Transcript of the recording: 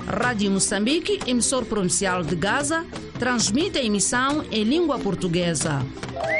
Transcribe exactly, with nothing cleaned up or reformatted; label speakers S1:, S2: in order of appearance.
S1: Rádio Moçambique, emissor provincial de Gaza, transmite a emissão em língua portuguesa.